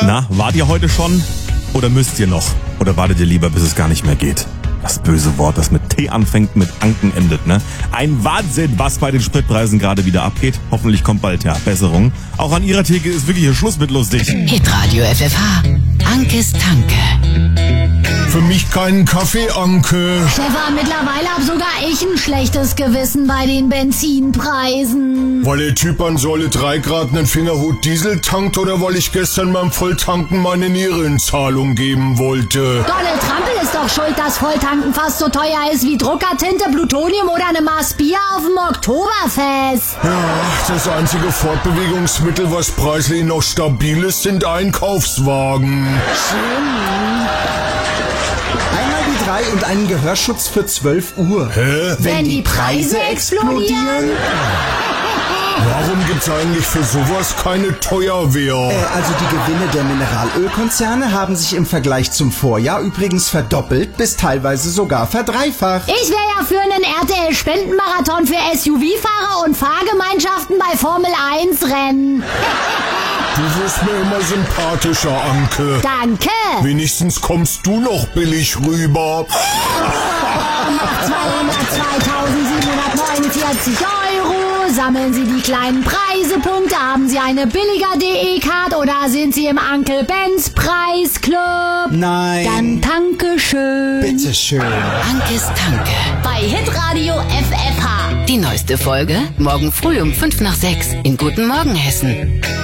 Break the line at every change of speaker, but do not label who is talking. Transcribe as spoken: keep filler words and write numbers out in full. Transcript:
Na, wart ihr heute schon? Oder müsst ihr noch? Oder wartet ihr lieber, bis es gar nicht mehr geht? Das böse Wort, das mit T anfängt, mit Anken endet, ne? Ein Wahnsinn, was bei den Spritpreisen gerade wieder abgeht. Hoffentlich kommt bald ja Besserung. Auch an ihrer Theke ist wirklich hier Schluss mit lustig.
Hitradio F F H. Ankes Tanke.
Für mich keinen Kaffee, Anke.
Stefan, mittlerweile hab sogar ich ein schlechtes Gewissen bei den Benzinpreisen.
Weil der Typ an Säule drei Grad einen Fingerhut Diesel tankt oder weil ich gestern beim Volltanken meine Niere in Zahlung geben wollte?
Donald Trump ist doch schuld, dass Volltanken fast so teuer ist wie Druckertinte, Plutonium oder eine Maß Bier auf dem Oktoberfest.
Ja, das einzige Fortbewegungsmittel, was preislich noch stabil ist, sind Einkaufswagen.
Einmal die drei und einen Gehörschutz für zwölf Uhr.
Hä?
Wenn, Wenn die Preise explodieren?
Warum gibt's eigentlich für sowas keine Teuerwehr?
Äh, also die Gewinne der Mineralölkonzerne haben sich im Vergleich zum Vorjahr übrigens verdoppelt bis teilweise sogar verdreifacht.
Ich wäre ja für einen R T L-Spendenmarathon für S U V-Fahrer und Fahrgemeinschaften bei Formel eins Rennen.
Du wirst mir immer sympathischer, Anke.
Danke.
Wenigstens kommst du noch billig rüber.
Nach zweihundertzweitausendsiebenhundertneunundvierzig Euro sammeln Sie die kleinen Preisepunkte. Haben Sie eine billiger.de Card oder sind Sie im Uncle Ben's Preisclub?
Nein.
Dann danke schön.
Bitteschön.
Ankes Tanke.
Bei Hitradio F F H.
Die neueste Folge morgen früh um fünf nach sechs in Guten Morgen Hessen.